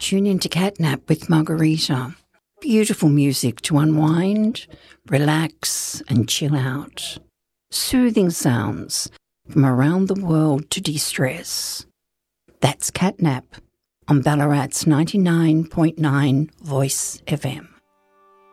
tune into Catnap with Margarita. Beautiful music to unwind, relax and chill out. Soothing sounds from around the world to de-stress. That's Catnap on Ballarat's 99.9 Voice FM.